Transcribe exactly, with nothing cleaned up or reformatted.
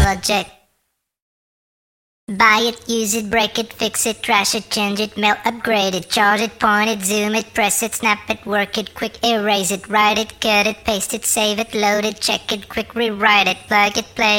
project. Buy it, use it, break it, fix it, trash it, change it, mail, upgrade it, charge it, point it, zoom it, press it, snap it, work it, quick erase it, write it, cut it, paste it, save it, load it, check it, quick rewrite it, plug it, play